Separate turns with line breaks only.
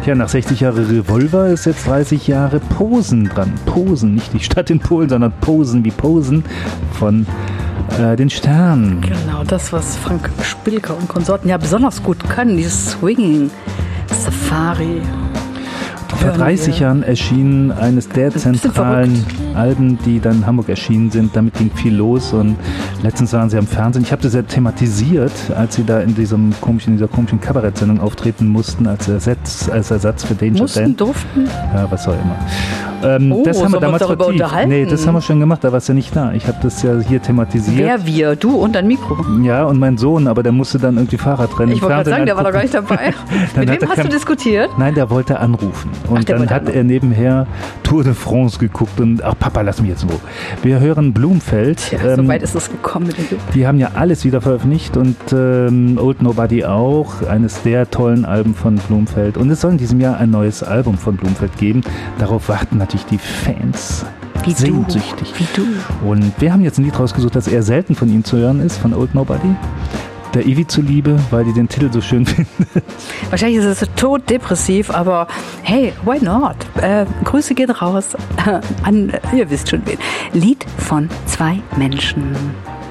Ja, nach 60 Jahren Revolver ist jetzt 30 Jahre Posen dran. Posen, nicht die Stadt in Polen, sondern Posen wie Posen von den Sternen.
Genau, das, was Frank Spilker und Konsorten ja besonders gut können, dieses Swinging, Safari.
Vor 30 Jahren erschien eines der zentralen Alben, die dann in Hamburg erschienen sind. Damit ging viel los und letztens waren sie am Fernsehen. Ich habe das ja thematisiert, als sie da in dieser komischen Kabarettsendung auftreten mussten, als Ersatz für Danger Dan.
Durften?
Ja, was auch immer. Das haben wir damals
darüber unterhalten?
Nee, das haben wir schon gemacht, da warst du ja nicht da. Ich habe das ja hier thematisiert.
Wer wir? Du und dein Mikro?
Ja, und mein Sohn, aber der musste dann irgendwie Fahrradrennen.
Ich wollte gerade sagen, der war doch gar nicht dabei. Mit wem hast du diskutiert?
Nein, der wollte anrufen. Und dann hat er nebenher Tour de France geguckt und ach Papa, lass mich jetzt in Ruhe. Wir hören Blumfeld.
Ja, so weit ist es gekommen mit dem Glück.
Die haben ja alles wieder veröffentlicht und Old Nobody auch, eines der tollen Alben von Blumfeld. Und es soll in diesem Jahr ein neues Album von Blumfeld geben. Darauf warten natürlich die Fans.
Wie
sehnsüchtig.
Wie du.
Und wir haben jetzt ein Lied rausgesucht, das eher selten von ihm zu hören ist, von Old Nobody. Der Ivi zuliebe, weil die den Titel so schön findet.
Wahrscheinlich ist es toddepressiv, aber hey, why not? Grüße gehen raus an, ihr wisst schon wen. Lied von zwei Menschen.